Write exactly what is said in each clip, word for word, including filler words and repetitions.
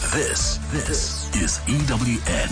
This, this is E W N.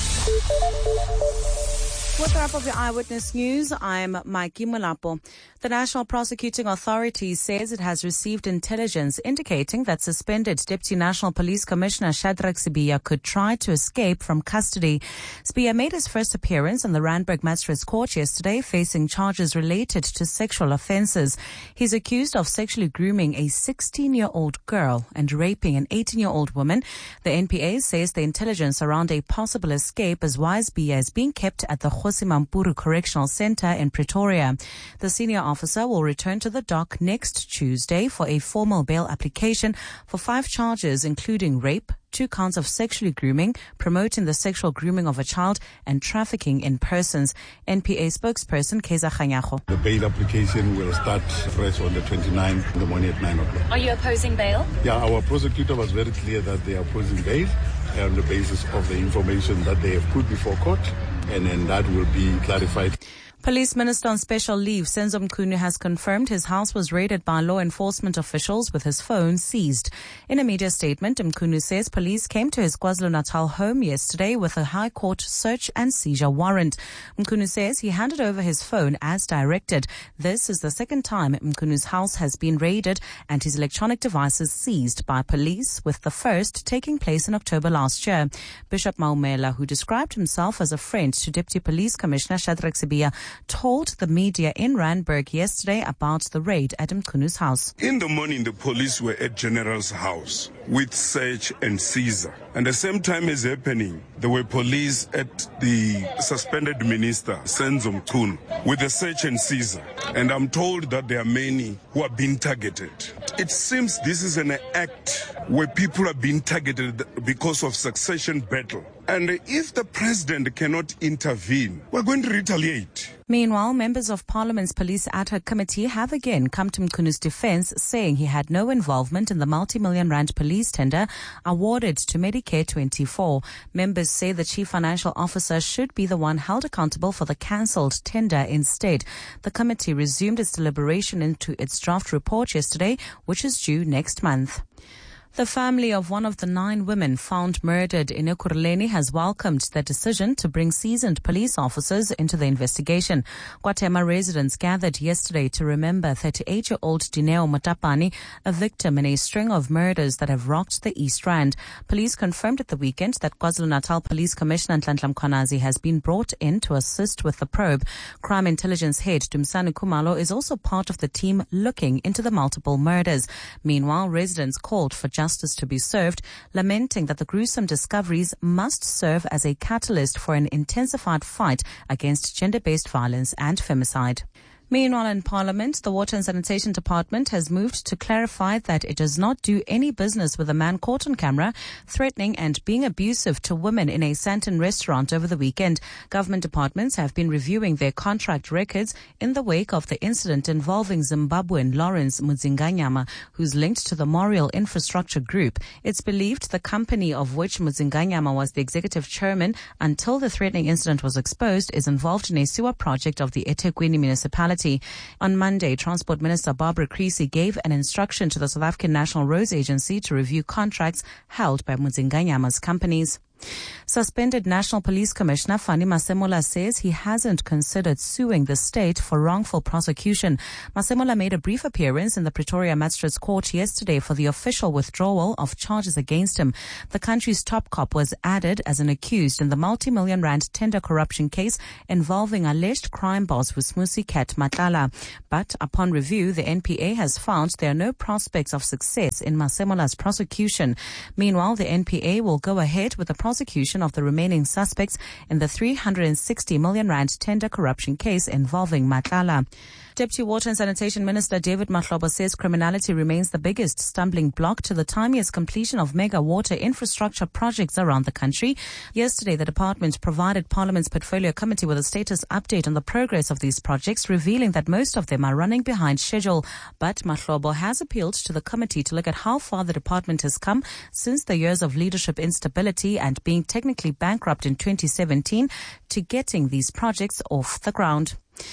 With the wrap of your Eyewitness News, I'm Mikey Mulapo. The National Prosecuting Authority says it has received intelligence indicating that suspended Deputy National Police Commissioner Shadrack Sibiya could try to escape from custody. Sibiya made his first appearance in the Randburg Magistrates Court yesterday, facing charges related to sexual offences. He's accused of sexually grooming a sixteen-year-old girl and raping an eighteen-year-old woman. The N P A says the intelligence around a possible escape is why Sibiya is being kept at the Kgosi Mampuru Correctional Centre in Pretoria. The senior officer will return to the dock next Tuesday for a formal bail application for five charges, including rape, two counts of sexually grooming, promoting the sexual grooming of a child, and trafficking in persons. N P A spokesperson Keza Khanyago. The bail application will start fresh on the twenty-ninth in the morning at nine o'clock. Are you opposing bail? Yeah, our prosecutor was very clear that they are opposing bail on the basis of the information that they have put before court, and then that will be clarified. Police Minister on special leave, Senzo Mchunu, has confirmed his house was raided by law enforcement officials with his phone seized. In a media statement, Mchunu says police came to his KwaZulu-Natal home yesterday with a High Court search and seizure warrant. Mchunu says he handed over his phone as directed. This is the second time Mchunu's house has been raided and his electronic devices seized by police, with the first taking place in October last year. Bishop Maumela, who described himself as a friend to Deputy Police Commissioner Shadrack Sibiya, told the media in Randburg yesterday about the raid at Mchunu's house. In the morning, the police were at General's house with search and seizure. And the same time as happening, there were police at the suspended minister, Senzo Mchunu, with a search and seizure. And I'm told that there are many who are being targeted. It seems this is an act where people are being targeted because of succession battle. And if the president cannot intervene, we're going to retaliate. Meanwhile, members of Parliament's Police Ad Hoc Committee have again come to Mchunu's defence, saying he had no involvement in the multi-million rand police tender awarded to Medicare twenty-four. Members say the chief financial officer should be the one held accountable for the cancelled tender instead. The committee resumed its deliberation into its draft report yesterday, which is due next month. The family of one of the nine women found murdered in Ekurhuleni has welcomed the decision to bring seasoned police officers into the investigation. KwaThema residents gathered yesterday to remember thirty-eight-year-old Dineo Motapani, a victim in a string of murders that have rocked the East Rand. Police confirmed at the weekend that KwaZulu-Natal Police Commissioner Nhlanhla Mkhwanazi has been brought in to assist with the probe. Crime Intelligence Head Dumisani Khumalo is also part of the team looking into the multiple murders. Meanwhile, residents called for justice to be served, lamenting that the gruesome discoveries must serve as a catalyst for an intensified fight against gender-based violence and femicide. Meanwhile, in Parliament, the Water and Sanitation Department has moved to clarify that it does not do any business with a man caught on camera threatening and being abusive to women in a Sandton restaurant over the weekend. Government departments have been reviewing their contract records in the wake of the incident involving Zimbabwean Lawrence Mudzinganyama, who's linked to the Memorial Infrastructure Group. It's believed the company of which Mudzinganyama was the executive chairman until the threatening incident was exposed is involved in a sewer project of the eThekwini municipality. On Monday, Transport Minister Barbara Creecy gave an instruction to the South African National Roads Agency to review contracts held by Mudzinganyama's companies. Suspended National Police Commissioner Fani Masemola says he hasn't considered suing the state for wrongful prosecution. Masemola made a brief appearance in the Pretoria Magistrates Court yesterday for the official withdrawal of charges against him. The country's top cop was added as an accused in the multi-million rand tender corruption case involving alleged crime boss Vusmusi Kat Matlala. But upon review, the N P A has found there are no prospects of success in Masemola's prosecution. Meanwhile, the N P A will go ahead with the prosecution of the remaining suspects in the three hundred sixty million rand tender corruption case involving Matlala. Deputy Water and Sanitation Minister David Mahlobo says criminality remains the biggest stumbling block to the timeliest completion of mega water infrastructure projects around the country. Yesterday, the department provided Parliament's Portfolio Committee with a status update on the progress of these projects, revealing that most of them are running behind schedule. But Mahlobo has appealed to the committee to look at how far the department has come since the years of leadership instability and being technically bankrupt in twenty seventeen to getting these projects off the ground.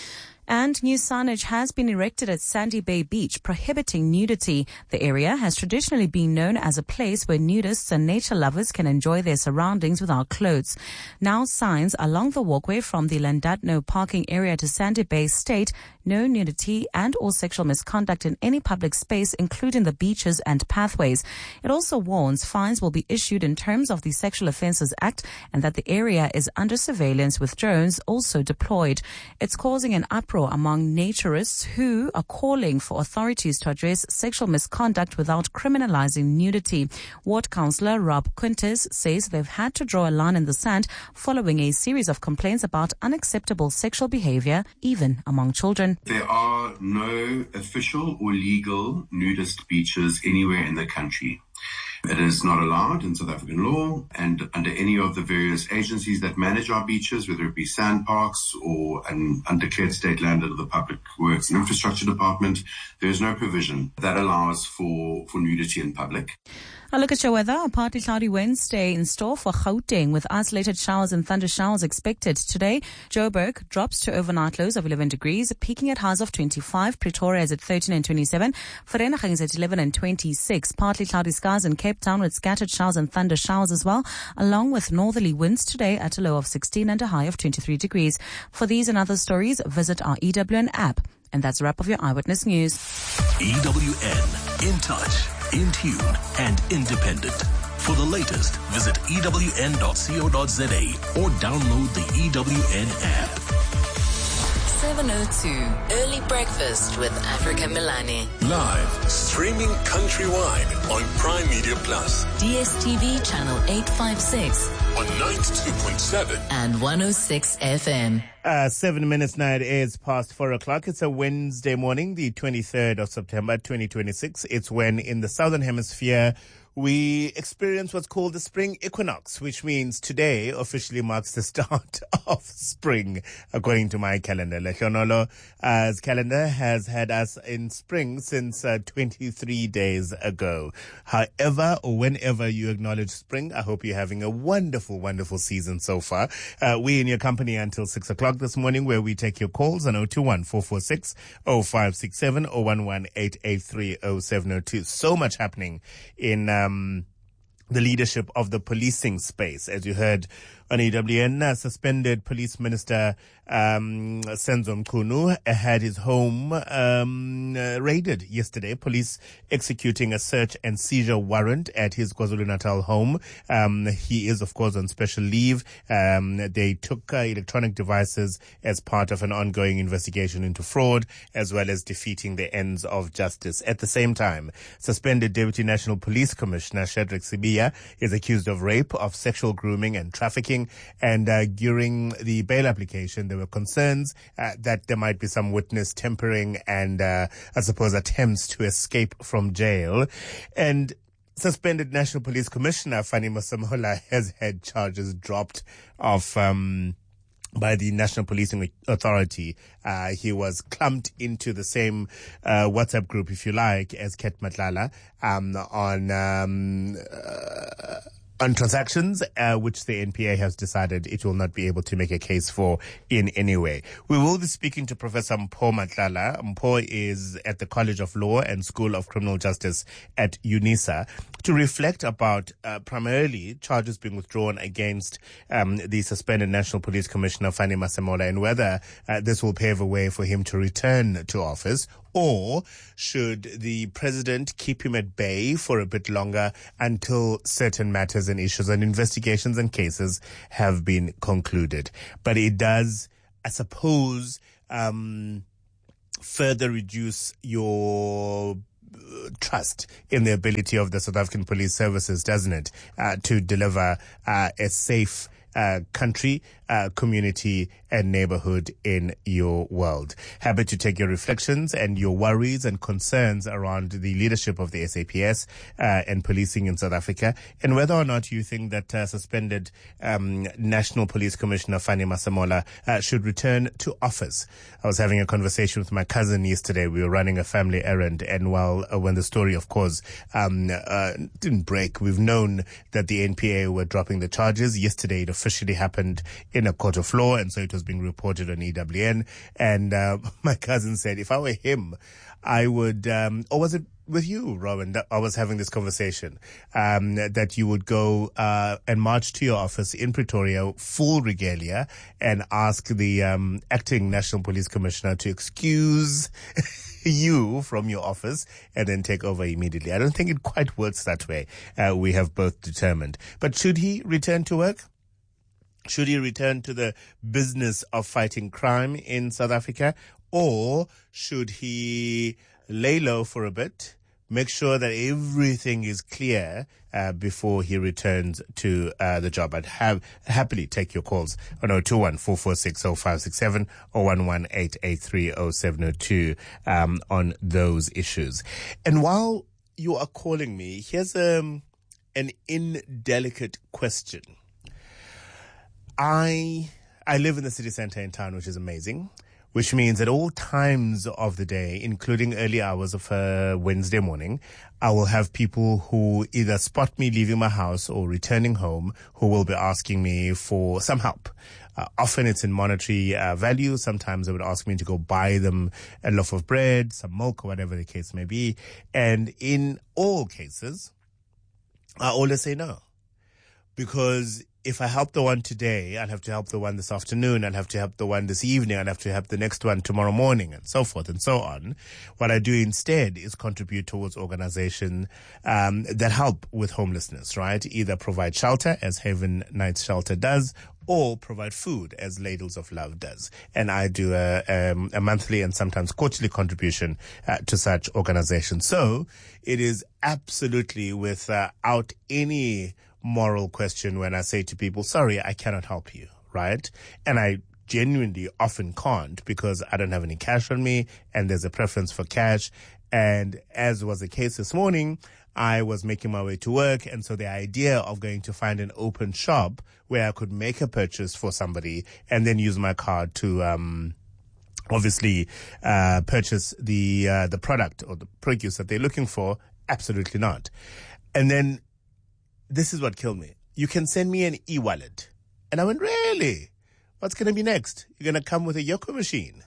And new signage has been erected at Sandy Bay Beach prohibiting nudity. The area has traditionally been known as a place where nudists and nature lovers can enjoy their surroundings without clothes. Now signs along the walkway from the Llandudno parking area to Sandy Bay state no nudity and or sexual misconduct in any public space, including the beaches and pathways. It also warns fines will be issued in terms of the Sexual Offences Act and that the area is under surveillance with drones also deployed. It's causing an uproar among naturists who are calling for authorities to address sexual misconduct without criminalizing nudity. Ward Councillor Rob Quintus says they've had to draw a line in the sand following a series of complaints about unacceptable sexual behavior, even among children. There are no official or legal nudist beaches anywhere in the country. It is not allowed in South African law, and under any of the various agencies that manage our beaches, whether it be sand parks or an undeclared state land under the Public Works and Infrastructure Department, there is no provision that allows for, for nudity in public. A look at your weather. A partly cloudy Wednesday in store for Gauteng with isolated showers and thunder showers expected. Today, Joburg drops to overnight lows of eleven degrees, peaking at highs of twenty-five. Pretoria is at thirteen and twenty-seven. Vereeniging is at eleven and twenty-six. Partly cloudy skies in Cape Town with scattered showers and thunder showers as well, along with northerly winds today at a low of sixteen and a high of twenty-three degrees. For these and other stories, visit our E W N app. And that's a wrap of your Eyewitness News. E W N, in touch, in tune, and independent. For the latest, visit E W N dot co dot za or download the E W N app. seven oh two, Early Breakfast with Africa Milani. Live, streaming countrywide on Prime Media Plus. D S T V channel eight fifty-six. On ninety-two point seven. And one oh six F M. Uh, seven minutes now, it is past four o'clock. It's a Wednesday morning, the twenty-third of September, twenty twenty-six. It's when in the Southern Hemisphere, we experience what's called the spring equinox, which means today officially marks the start of spring, according to my calendar. Lehlonolo's uh, calendar has had us in spring since uh, twenty-three days ago. However, or whenever you acknowledge spring, I hope you're having a wonderful, wonderful season so far. Uh, we in your company until six o'clock this morning, where we take your calls on oh two one, four four six, oh five six seven, oh one one, eight eight three, oh seven oh two. So much happening in um, Um, the leadership of the policing space. As you heard on E W N, uh, suspended police minister um, Senzo Mchunu had his home um, uh, raided yesterday. Police executing a search and seizure warrant at his KwaZulu-Natal home. Um, he is, of course, on special leave. Um, they took uh, electronic devices as part of an ongoing investigation into fraud, as well as defeating the ends of justice. At the same time, suspended Deputy National Police Commissioner Shadrack Sibiya is accused of rape, of sexual grooming and trafficking. And uh, during the bail application, there were concerns uh, that there might be some witness tampering and, uh, I suppose, attempts to escape from jail. And suspended National Police Commissioner Fanny Masemola has had charges dropped off um by the National Policing Authority. Uh, he was clumped into the same uh, WhatsApp group, if you like, as Ket Matlala um, on um, uh, on transactions, uh, which the N P A has decided it will not be able to make a case for in any way. We will be speaking to Professor Mpho Matlala. Mpho is at the College of Law and School of Criminal Justice at UNISA to reflect about uh, primarily charges being withdrawn against um, the suspended National Police Commissioner Fanny Masemola and whether uh, this will pave a way for him to return to office, or should the president keep him at bay for a bit longer until certain matters and issues and investigations and cases have been concluded. But it does, I suppose, um, further reduce your trust in the ability of the South African police services, doesn't it, uh, to deliver uh, a safe uh, country, uh, community and neighborhood in your world. Happy to take your reflections and your worries and concerns around the leadership of the S A P S uh, and policing in South Africa, and whether or not you think that uh, suspended um, National Police Commissioner Fanny Masemola uh, should return to office. I was having a conversation with my cousin yesterday. We were running a family errand, and while uh, when the story, of course, um, uh, didn't break, we've known that the N P A were dropping the charges. Yesterday, it officially happened in in a court of law, and so it was being reported on E W N. And uh, my cousin said, if I were him, I would, um, or was it with you, Robin, that I was having this conversation, um, that you would go uh, and march to your office in Pretoria, full regalia, and ask the um, acting National Police Commissioner to excuse you from your office and then take over immediately. I don't think it quite works that way. Uh, we have both determined. But should he return to work? Should he return to the business of fighting crime in South Africa? Or should he lay low for a bit, make sure that everything is clear uh, before he returns to uh, the job? I'd have happily take your calls on oh two one, four four six, oh five six seven or one one eight eight three, oh seven oh two um, on those issues. And while you are calling me, here's um, an indelicate question. I I live in the city center in town, which is amazing, which means at all times of the day, including early hours of a Wednesday morning, I will have people who either spot me leaving my house or returning home who will be asking me for some help. Uh, often it's in monetary uh, value. Sometimes they would ask me to go buy them a loaf of bread, some milk, or whatever the case may be. And in all cases, I always say no. Because if I help the one today, I'll have to help the one this afternoon, I'll have to help the one this evening, I'll have to help the next one tomorrow morning, and so forth and so on. What I do instead is contribute towards organizations um, that help with homelessness, right? Either provide shelter, as Haven Nights Shelter does, or provide food, as Ladles of Love does. And I do a, um, a monthly and sometimes quarterly contribution uh, to such organizations. So it is absolutely without any moral question when I say to people, sorry, I cannot help you, right? And I genuinely often can't because I don't have any cash on me and there's a preference for cash. And as was the case this morning, I was making my way to work, and so the idea of going to find an open shop where I could make a purchase for somebody and then use my card to um obviously uh purchase the uh, the product or the produce that they're looking for, absolutely not. And then this is what killed me. You can send me an e-wallet. And I went, really? What's going to be next? You're going to come with a Yoko machine?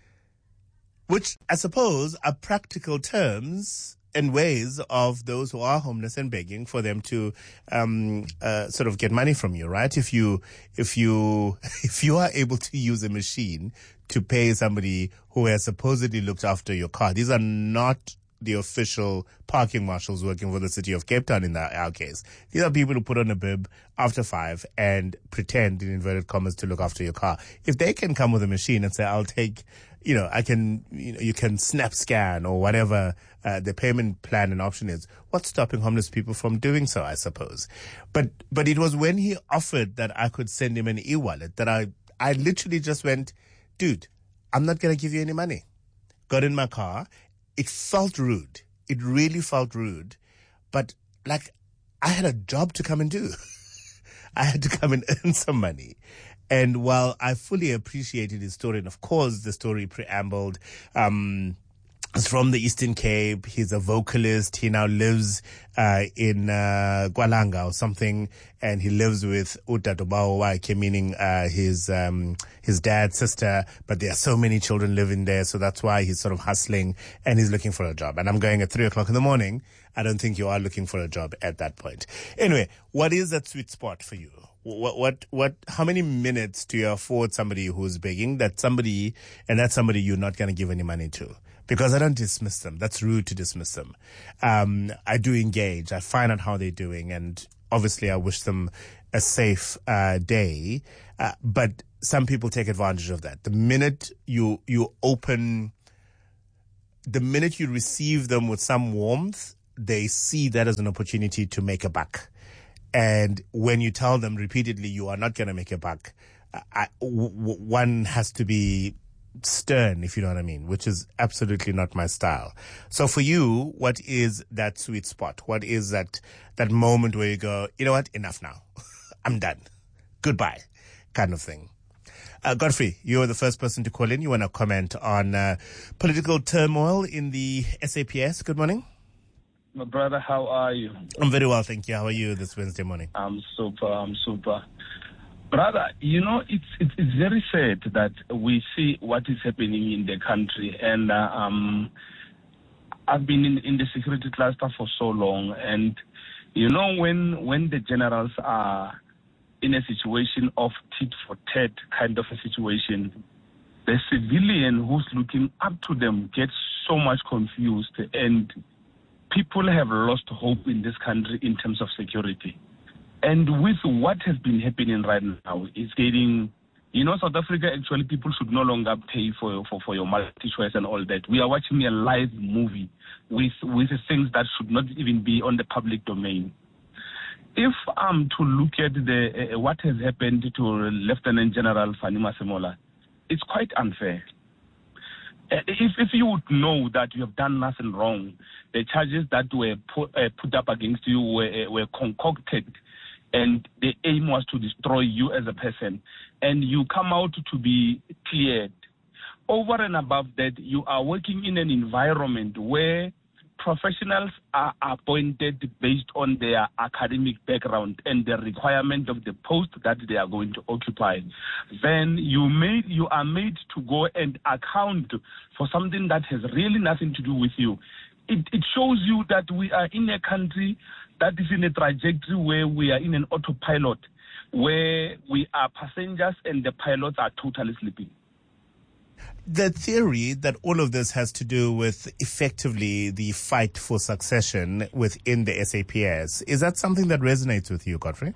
Which I suppose are practical terms and ways of those who are homeless and begging for them to um uh, sort of get money from you, right? If you if you if you are able to use a machine to pay somebody who has supposedly looked after your car, these are not the official parking marshals working for the city of Cape Town in the, our case. These are people who put on a bib after five and pretend, in inverted commas, to look after your car. If they can come with a machine and say, I'll take, you know, I can, you know, you can snap scan or whatever uh, the payment plan and option is, what's stopping homeless people from doing so, I suppose? But, but it was when he offered that I could send him an e-wallet that I, I literally just went, dude, I'm not going to give you any money. Got in my car. It felt rude. It really felt rude. But, like, I had a job to come and do. I had to come and earn some money. And while I fully appreciated his story, and of course the story preambled, um, is from the Eastern Cape. He's a vocalist. He now lives uh, in uh, Gwalanga or something, and he lives with Utatobawa Waike, meaning uh, his um, his dad's sister. But there are so many children living there, so that's why he's sort of hustling and he's looking for a job. And I'm going at three o'clock in the morning. I don't think you are looking for a job at that point. Anyway, what is that sweet spot for you? What, what, what, how many minutes do you afford somebody who's begging that somebody, and that's somebody you're not going to give any money to? Because I don't dismiss them. That's rude to dismiss them. Um, I do engage. I find out how they're doing, and obviously I wish them a safe uh, day. Uh, but some people take advantage of that. The minute you you open, the minute you receive them with some warmth, they see that as an opportunity to make a buck. And when you tell them repeatedly you are not going to make a buck, I, w- w- one has to be stern, if you know what I mean, which is absolutely not my style. So for you, what is that sweet spot? What is that that moment where you go, you know what, enough now. I'm done. Goodbye, kind of thing. Uh, Godfrey, you're the first person to call in. You want to comment on uh, political turmoil in the S A P S. Good morning. My brother, how are you? I'm very well, thank you. How are you this Wednesday morning? I'm super, I'm super. Brother, you know, it's, it's it's very sad that we see what is happening in the country. And uh, um, I've been in, in the security cluster for so long. And, you know, when when the generals are in a situation of tit for tat kind of a situation, the civilian who's looking up to them gets so much confused. And people have lost hope in this country in terms of security. And with what has been happening right now, it's getting, you know, South Africa, actually, people should no longer pay for, for, for your multi-choice and all that. We are watching a live movie with, with things that should not even be on the public domain. If I'm to look at the uh, what has happened to Lieutenant General Fanny Masemola, it's quite unfair. Uh, if, if you would know that you have done nothing wrong, the charges that were put, uh, put up against you were, uh, were concocted, and the aim was to destroy you as a person, and you come out to be cleared. Over and above that, you are working in an environment where professionals are appointed based on their academic background and the requirement of the post that they are going to occupy. Then you made you are made to go and account for something that has really nothing to do with you. It, it shows you that we are in a country that is in a trajectory where we are in an autopilot, where we are passengers and the pilots are totally sleeping. The theory that all of this has to do with effectively the fight for succession within the S A P S, is that something that resonates with you, Godfrey?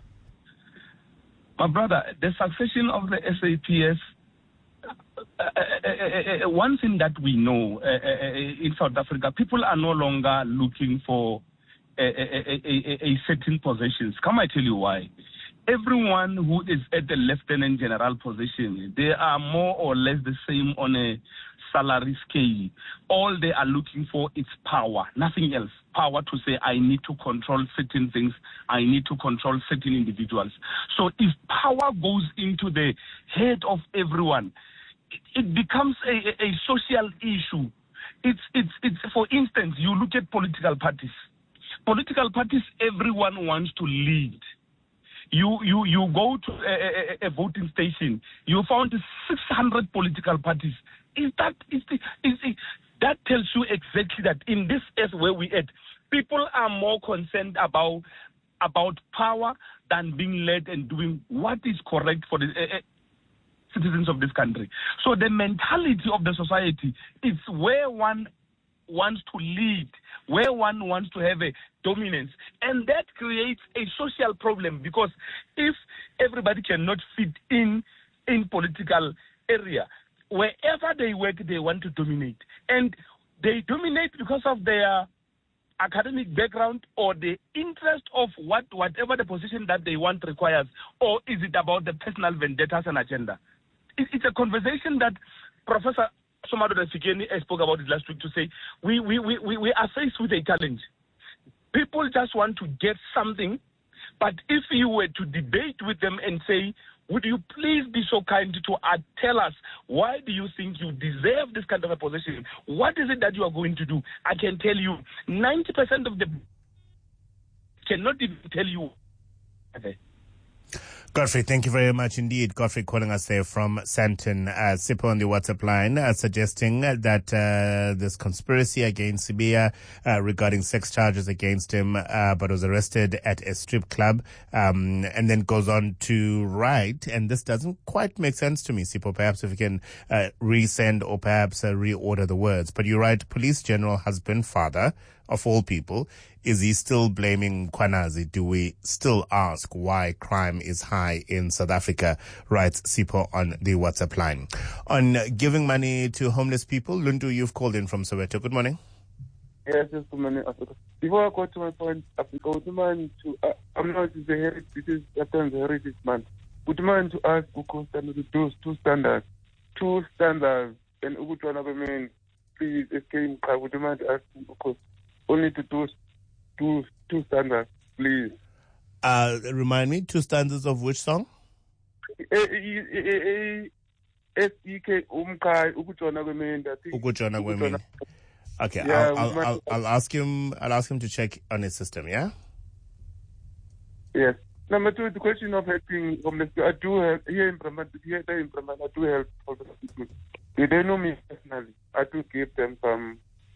My brother, the succession of the S A P S, uh, uh, uh, uh, one thing that we know uh, uh, in South Africa, people are no longer looking for a, a, a, a certain positions. Come I tell you why. Everyone who is at the lieutenant general position, they are more or less the same on a salary scale. All they are looking for is power, nothing else. Power to say, I need to control certain things, I need to control certain individuals. So if power goes into the head of everyone, it, it becomes a, a social issue. It's, it's, it's, for instance, you look at political parties. Political parties, everyone wants to lead. You you you go to a, a, a voting station, you found six hundred political parties. Is that is the is the, that tells you exactly that in this earth where we at, people are more concerned about about power than being led and doing what is correct for the uh, uh, citizens of this country. So the mentality of the society is where one wants to lead, where one wants to have a dominance. And that creates a social problem, because if everybody cannot fit in in political area, wherever they work, they want to dominate. And they dominate because of their academic background or the interest of what whatever the position that they want requires, or is it about the personal vendettas and agenda? It, it's a conversation that Professor Somadoda Fikeni spoke about it last week, to say we, we, we, we are faced with a challenge. People just want to get something, but if you were to debate with them and say, would you please be so kind to uh, tell us, why do you think you deserve this kind of a position? What is it that you are going to do? I can tell you, ninety percent of the cannot even tell you. Okay. Godfrey, thank you very much indeed. Godfrey calling us there from Sandton. Uh, Sipho on the WhatsApp line, uh, suggesting that uh, this conspiracy against Sibiya uh, regarding sex charges against him, uh, but was arrested at a strip club, um, and then goes on to write, and this doesn't quite make sense to me, Sipho. Perhaps if you can uh, resend or perhaps uh, reorder the words. But you write, police general, husband, father, of all people, is he still blaming Kwanazi? Do we still ask why crime is high in South Africa? Writes Sipho on the WhatsApp line. On giving money to homeless people, Lundu, you've called in from Soweto. Good morning. Yes, yes, good morning, Africa. Before I go to my point, Africa, would you mind to, uh, I'm not the heritage, this is Japan's Heritage Month. Would you mind to ask Uko to do two standards? Two standards, and Ukutwana Bemen, please, escape, would you mind asking Uko only to do two, two standards, please? Uh, remind me, two standards of which song? S E K Umkai Ukutwana Bemen. Ukutwana Bemen. Okay, yeah, I'll, I'll, I'll, I'll ask him. I'll ask him to check on his system. Yeah. Yes. Number two, the question of helping homeless people. I do help here in Brahman, here in Brahman, I do help homeless people. They don't know me personally. I do give them some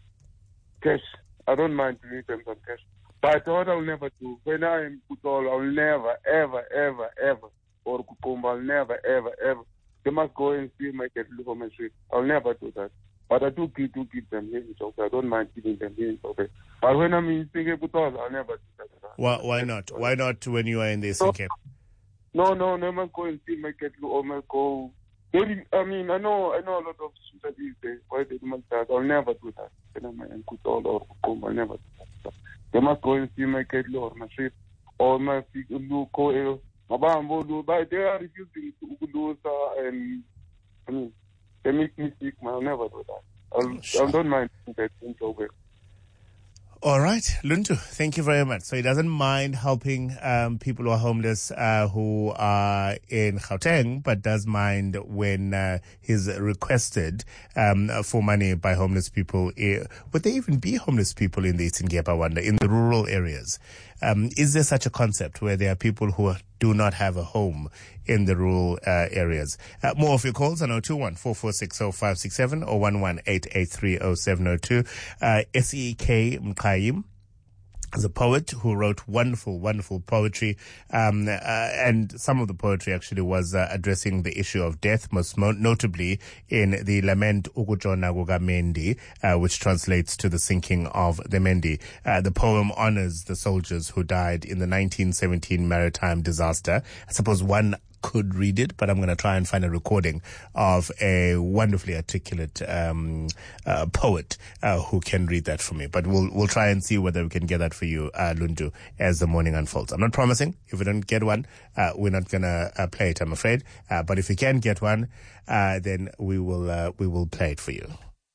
cash. I don't mind giving them some cash. But what I'll never do, when I am Kutol, I'll never, ever, ever, ever, or Kukumba, I'll never, ever, ever. They must go and steal my cat from the street. I'll never do that. But I do give, do give them here in Chokwe. I don't mind giving them here in Chokwe. But when I'm in Singapore, I'll never do that. Why, why not? Why not when you are in the S N K? No, no, no man go and steal my cat or man go. I mean, I know, I know a lot of students these days. Why they do that? I'll never do that. When I'm in Kutol or Kukumba, I'll never do that. They must go and steal my cat or my sheep or my go. But they are refusing to do so, and I mean, they make me sick, man. I'll never do that. I'll, sure. I don't mind that in Joburg. All right, Luntu, thank you very much. So he doesn't mind helping um, people who are homeless uh, who are in Gauteng, but does mind when uh, he's requested um, for money by homeless people. Would there even be homeless people in the Eastern Cape, I wonder, in the rural areas? Um, is there such a concept where there are people who are, do not have a home in the rural uh, areas? Uh, more of your calls on zero two one, four four six zero five six seven or one one eight eight three zero seven zero two. Uh, S E K Mkayim is a poet who wrote wonderful, wonderful poetry. Um, uh, and some of the poetry actually was uh, addressing the issue of death, most mo- notably in the lament Ukutshona kuka Mendi, uh, which translates to the sinking of the Mendi. Uh, the poem honors the soldiers who died in the nineteen seventeen maritime disaster. I suppose one could read it, but I'm going to try and find a recording of a wonderfully articulate um, uh, poet uh, who can read that for me. But we'll we'll try and see whether we can get that for you, uh, Lundu, as the morning unfolds. I'm not promising. If we don't get one, uh, we're not going to uh, play it, I'm afraid. Uh, but if we can get one, uh, then we will uh, we will play it for you.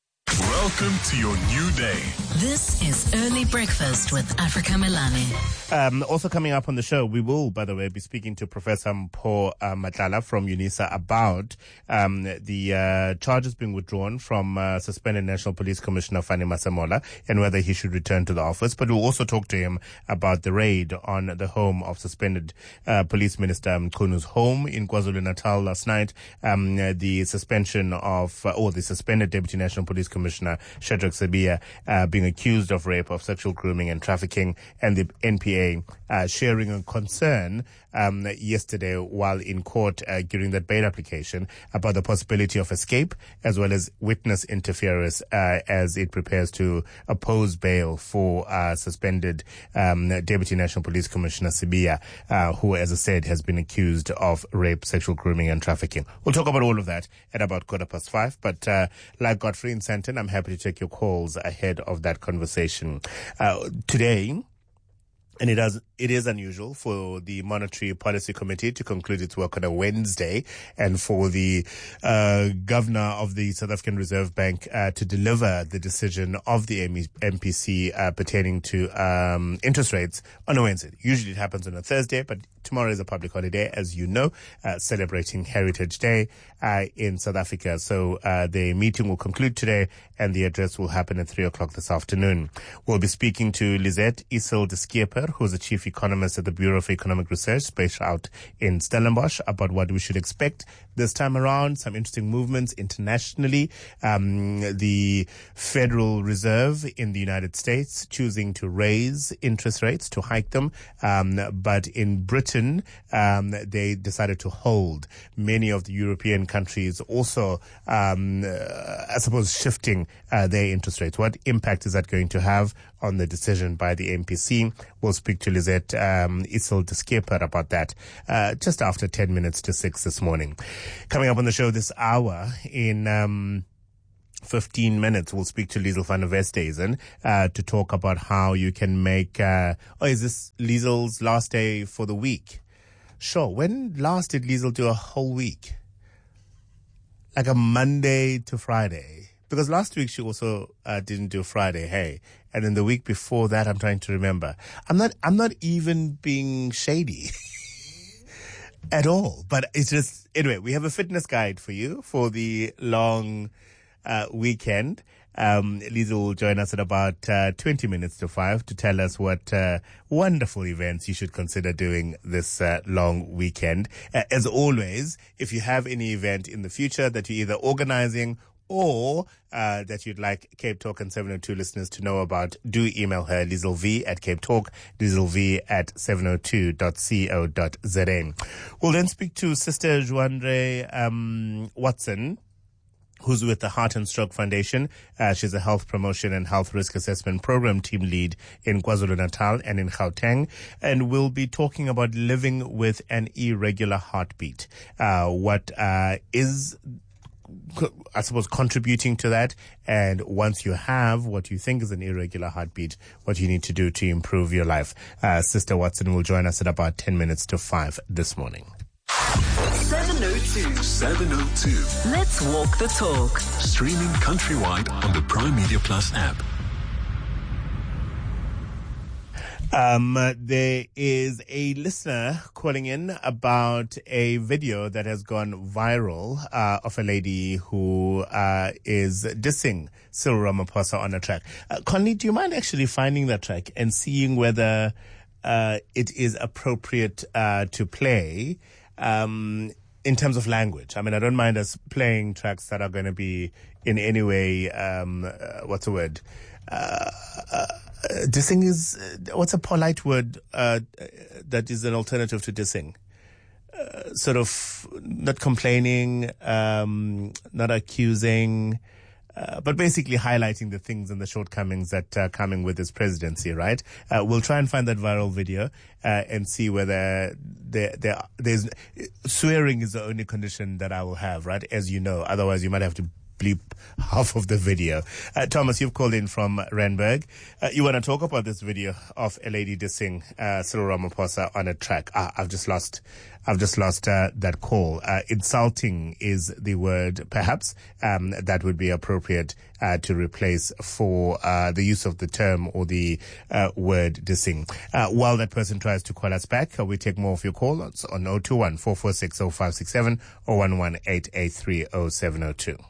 Welcome to your new day. This is Early Breakfast with Africa Melane. Um, also coming up on the show, we will, by the way, be speaking to Professor Mpho uh, Matlala from UNISA about um, the uh, charges being withdrawn from uh, suspended National Police Commissioner Fani Masemola and whether he should return to the office. But we'll also talk to him about the raid on the home of suspended uh, Police Minister Mchunu's home in KwaZulu-Natal last night, um, the suspension of, uh, or the suspended Deputy National Police Commissioner Shadrack Sibiya uh, being accused of rape, of sexual grooming and trafficking, and the N P A uh, sharing a concern um, yesterday while in court uh, during that bail application about the possibility of escape as well as witness interference uh, as it prepares to oppose bail for uh, suspended um, Deputy National Police Commissioner Sibiya, uh, who, as I said, has been accused of rape, sexual grooming and trafficking. We'll talk about all of that at about quarter past five, but uh, like Godfrey in Santon, I'm happy to take your calls ahead of that conversation. Uh, today, and it does, it is unusual for the Monetary Policy Committee to conclude its work on a Wednesday and for the uh, governor of the South African Reserve Bank uh, to deliver the decision of the M P C uh, pertaining to um, interest rates on a Wednesday. Usually it happens on a Thursday, but tomorrow is a public holiday, as you know, uh, celebrating Heritage Day uh, in South Africa. So uh, the meeting will conclude today and the address will happen at three o'clock this afternoon. We'll be speaking to Lisette Isel de Schieper, who's the chief economist at the Bureau of Economic Research based out in Stellenbosch, about what we should expect this time around, some interesting movements internationally. Um, the Federal Reserve in the United States choosing to raise interest rates, to hike them. Um, but in Britain, um, they decided to hold. Many of the European countries also, um, uh, I suppose, shifting uh, their interest rates. What impact is that going to have on the decision by the M P C? We'll speak to Lisette um, Isel de Schieper about that uh, just after ten minutes to six this morning. Coming up on the show this hour in um, fifteen minutes, we'll speak to Liesel van der Westhuizen uh, to talk about how you can make, uh, oh, is this Liesel's last day for the week? Sure. When last did Liesel do a whole week? Like a Monday to Friday? Because last week she also uh, didn't do Friday, hey. And then the week before that, I'm trying to remember. I'm not, I'm not even being shady at all. But it's just, anyway, we have a fitness guide for you for the long uh, weekend. Um, Liesl will join us at about uh, twenty minutes to five to tell us what uh, wonderful events you should consider doing this uh, long weekend. Uh, as always, if you have any event in the future that you're either organizing or uh, that you'd like Cape Talk and seven oh two listeners to know about, do email her, LiesLV at Cape Talk, LiesLV at seven oh two dot co dot za. We'll then speak to Sister Joandre um, Watson, who's with the Heart and Stroke Foundation. Uh, she's a health promotion and health risk assessment program team lead in KwaZulu-Natal and in Gauteng. And we'll be talking about living with an irregular heartbeat. Uh, what uh, is... I suppose contributing to that, and once you have what you think is an irregular heartbeat, what you need to do to improve your life. Uh, Sister Watson will join us at about ten minutes to five this morning. seven oh two. seven oh two. Let's walk the talk. Streaming countrywide on the Prime Media Plus app. Um, there is a listener calling in about a video that has gone viral uh, of a lady who uh, is dissing Cyril Ramaphosa on a track. Uh, Connie, do you mind actually finding that track and seeing whether uh, it is appropriate uh, to play um, in terms of language? I mean, I don't mind us playing tracks that are going to be in any way, um, uh, what's the word? Uh, uh, dissing is, uh, what's a polite word uh, that is an alternative to dissing? Uh, sort of not complaining, um, not accusing, uh, but basically highlighting the things and the shortcomings that are coming with his presidency, right? Uh, we'll try and find that viral video uh, and see whether there, there, there's... Swearing is the only condition that I will have, right? As you know. Otherwise, you might have to bleep half of the video. Uh, Thomas, you've called in from Randburg. Uh, you want to talk about this video of a lady dissing uh, Cyril Ramaphosa on a track. Ah, I've just lost, I've just lost uh, that call. Uh, insulting is the word, perhaps, um, that would be appropriate uh, to replace for uh, the use of the term or the uh, word dissing. Uh, while that person tries to call us back, uh, we take more of your calls on oh two one, four four six, oh five six seven or one one eight eight three oh seven oh two.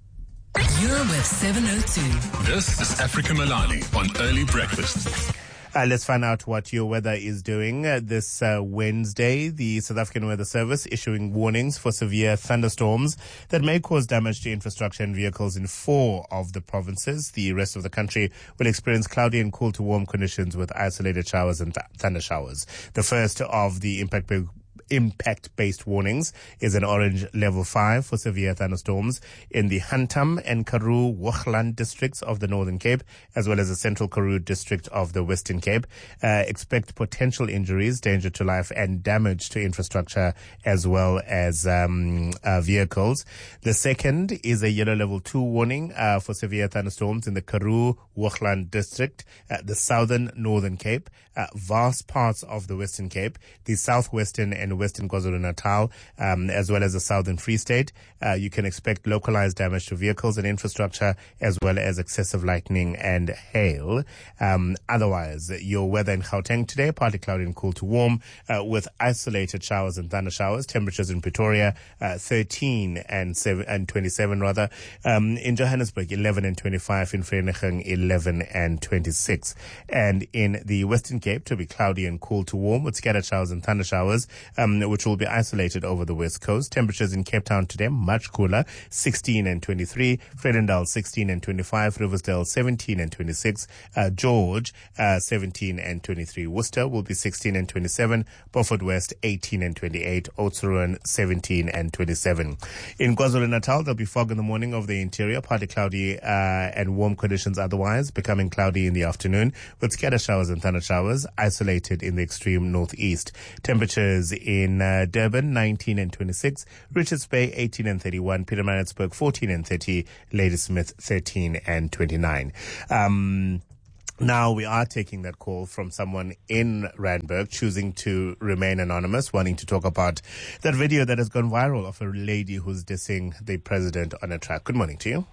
You're with seven oh two. This is Africa Malali on Early Breakfast. Uh, let's find out what your weather is doing uh, this uh, Wednesday. The South African Weather Service issuing warnings for severe thunderstorms that may cause damage to infrastructure and vehicles in four of the provinces. The rest of the country will experience cloudy and cool to warm conditions with isolated showers and th- thunder showers. The first of the impact big impact-based warnings is an orange level five for severe thunderstorms in the Hantam and Karoo Hoogland districts of the Northern Cape, as well as the Central Karoo district of the Western Cape. Uh, expect potential injuries, danger to life, and damage to infrastructure, as well as um, uh, vehicles. The second is a yellow level two warning uh, for severe thunderstorms in the Karoo Hoogland district, uh, the Southern Northern Cape, uh, vast parts of the Western Cape, the Southwestern and Western KwaZulu-Natal, um, as well as the Southern Free State. Uh, you can expect localized damage to vehicles and infrastructure, as well as excessive lightning and hail. Um, otherwise, your weather in Gauteng today, partly cloudy and cool to warm, uh, with isolated showers and thunder showers. Temperatures in Pretoria, uh, thirteen and seven and twenty-seven rather. Um, in Johannesburg, eleven and twenty-five. In Vereeniging, eleven and twenty-six. And in the Western Cape, to be cloudy and cool to warm with scattered showers and thunder showers. Um, which will be isolated over the west coast. Temperatures in Cape Town today, much cooler, sixteen and twenty-three. Vredendal, sixteen and twenty-five. Riversdale, seventeen and twenty-six. Uh, George, uh, seventeen and twenty-three. Worcester will be sixteen and twenty-seven. Beaufort West, eighteen and twenty-eight. Oudtshoorn, seventeen and twenty-seven. In KwaZulu-Natal, there'll be fog in the morning over the interior, partly cloudy uh, and warm conditions otherwise, becoming cloudy in the afternoon, with scattered showers and thunder showers, isolated in the extreme northeast. Temperatures in In uh, Durban, nineteen and twenty-six, Richards Bay, eighteen and thirty-one, Pietermaritzburg, fourteen and thirty, Ladysmith, thirteen and twenty-nine. Um, now we are taking that call from someone in Randburg, choosing to remain anonymous, wanting to talk about that video that has gone viral of a lady who's dissing the president on a track. Good morning to you.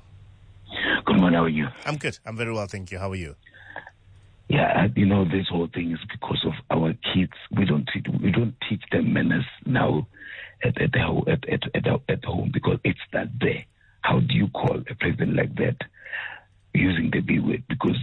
Good morning, how are you? I'm good. I'm very well, thank you. How are you? Yeah, you know, this whole thing is because of our kids. We don't teach, we don't teach them manners now at at, the, at, at, at, at home because it's not there. How do you call a president like that? using the B word because